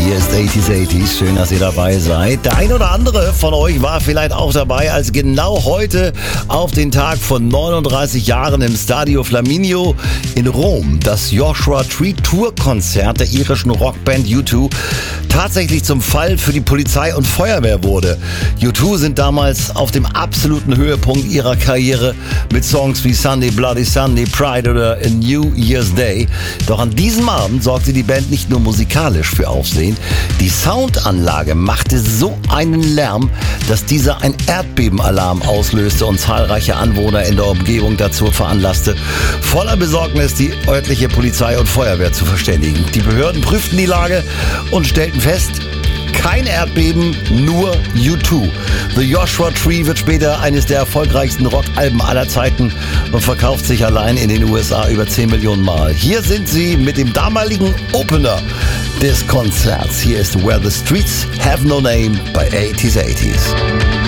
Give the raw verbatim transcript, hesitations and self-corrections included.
Hier ist achtziger achtziger, schön, dass ihr dabei seid. Der ein oder andere von euch war vielleicht auch dabei, als genau heute auf den Tag von neununddreißig Jahren im Stadio Flaminio in Rom das Joshua Tree Tour Konzert der irischen Rockband U zwei tatsächlich zum Fall für die Polizei und Feuerwehr wurde. U zwei sind damals auf dem absoluten Höhepunkt ihrer Karriere mit Songs wie Sunday Bloody Sunday, Pride oder A New Year's Day. Doch an diesem Abend sorgte die Band nicht nur musikalisch für Aufsehen. Die Soundanlage machte so einen Lärm, dass dieser ein Erdbebenalarm auslöste und zahlreiche Anwohner in der Umgebung dazu veranlasste, voller Besorgnis die örtliche Polizei und Feuerwehr zu verständigen. Die Behörden prüften die Lage und stellten fest, kein Erdbeben, nur U zwei. The Joshua Tree wird später eines der erfolgreichsten Rockalben aller Zeiten und verkauft sich allein in den U S A über zehn Millionen Mal. Hier sind sie mit dem damaligen Opener des Konzerts. Hier ist Where the Streets Have No Name bei achtziger achtziger.